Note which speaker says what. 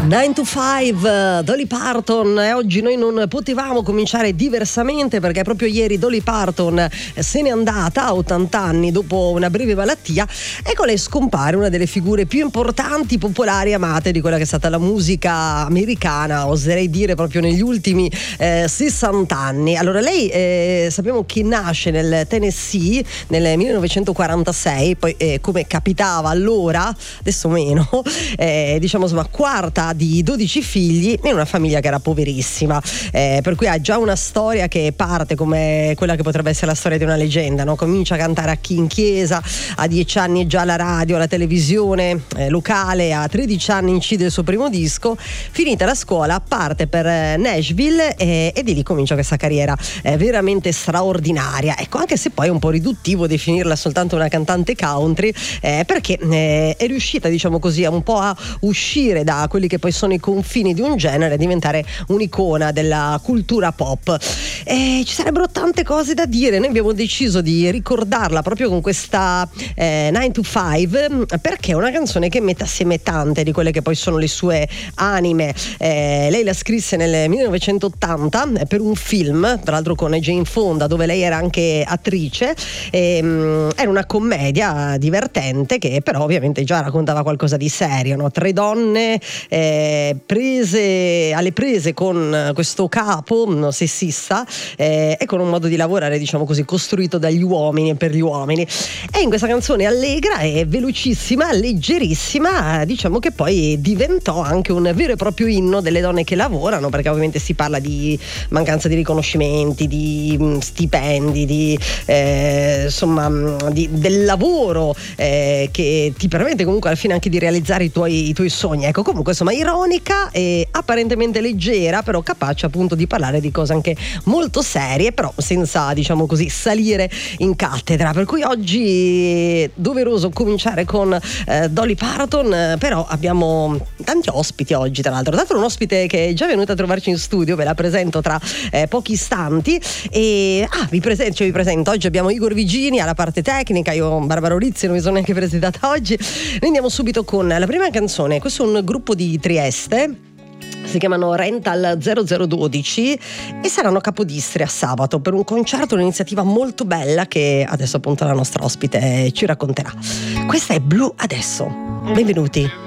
Speaker 1: 9 to 5, Dolly Parton, e oggi noi non potevamo cominciare diversamente perché proprio ieri Dolly Parton se n'è andata a 80 anni dopo una breve malattia, e con lei scompare una delle figure più importanti, popolari, amate di quella che è stata la musica americana, oserei dire proprio negli ultimi 60 anni. Allora lei sappiamo che nasce nel Tennessee nel 1946, poi come capitava allora, adesso meno, diciamo insomma quarta di 12 figli in una famiglia che era poverissima, per cui ha già una storia che parte come quella che potrebbe essere la storia di una leggenda, no? Comincia a cantare in chiesa, a 10 anni già la radio, la televisione locale, a 13 anni incide il suo primo disco, finita la scuola parte per Nashville e di lì comincia questa carriera veramente straordinaria, ecco, anche se poi è un po' riduttivo definirla soltanto una cantante country, perché è riuscita, diciamo così, un po' a uscire da quelli che poi sono i confini di un genere e diventare un'icona della cultura pop. Ci sarebbero tante cose da dire, noi abbiamo deciso di ricordarla proprio con questa 9 to 5 perché è una canzone che mette assieme tante di quelle che poi sono le sue anime. Lei la scrisse nel 1980 per un film, tra l'altro con Jane Fonda, dove lei era anche attrice. Era una commedia divertente che però ovviamente già raccontava qualcosa di serio, no? Tre donne alle prese con questo capo sessista e con un modo di lavorare, diciamo così, costruito dagli uomini e per gli uomini. E in questa canzone allegra e velocissima, leggerissima, diciamo che poi diventò anche un vero e proprio inno delle donne che lavorano, perché ovviamente si parla di mancanza di riconoscimenti, di stipendi, del lavoro che ti permette comunque alla fine anche di realizzare i tuoi sogni. Ecco, comunque insomma ironica e apparentemente leggera, però capace appunto di parlare di cose anche molto serie, però senza, diciamo così, salire in cattedra. Per cui oggi è doveroso cominciare con Dolly Parton, però abbiamo tanti ospiti oggi, tra l'altro un ospite che è già venuto a trovarci in studio, ve la presento tra pochi istanti, e vi presento, oggi abbiamo Igor Vigini alla parte tecnica, io Barbara Orizzi non mi sono neanche presentata oggi. Noi andiamo subito con la prima canzone. Questo è un gruppo di Trieste, si chiamano Rental 0012 e saranno a Capodistria sabato per un concerto, un'iniziativa molto bella che adesso appunto la nostra ospite ci racconterà. Questa è Blu adesso, benvenuti.